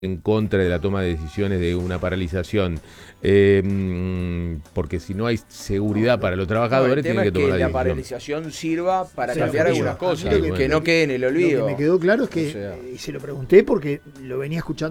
en contra de la toma de decisiones de una paralización, porque si no hay seguridad para los trabajadores, tienen que tomar la la decisión. paralización sirva para Sea cambiar efectiva. algunas cosas, A mí que no quede en el olvido. Lo que me quedó claro es que, O sea, y se lo pregunté porque lo venía escuchando